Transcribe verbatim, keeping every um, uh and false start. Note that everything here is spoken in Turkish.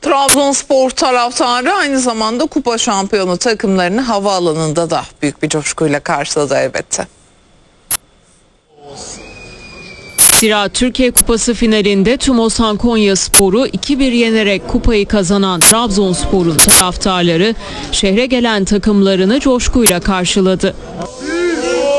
Trabzonspor taraftarı aynı zamanda kupa şampiyonu takımlarını havaalanında da büyük bir coşkuyla karşıladı elbette. Zira Türkiye Kupası finalinde TÜMOSAN Konyaspor'u iki bir yenerek kupayı kazanan Trabzonspor'un taraftarları şehre gelen takımlarını coşkuyla karşıladı.